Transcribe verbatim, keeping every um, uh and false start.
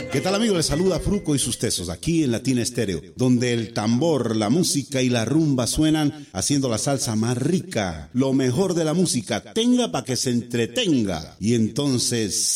¿Qué tal, amigos? Les saluda Fruco y sus tesos aquí en Latina Estéreo, donde el tambor, la música y la rumba suenan haciendo la salsa más rica. Lo mejor de la música, tenga para que se entretenga. Y entonces